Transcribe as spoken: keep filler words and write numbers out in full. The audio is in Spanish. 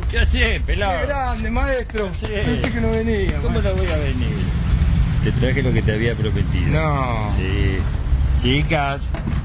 ¿Qué hacés, pelado? ¡Qué grande, maestro! Sí. Pensé que no venía. ¿Cómo no voy a venir? Te traje lo que te había prometido. No. Sí. Chicas,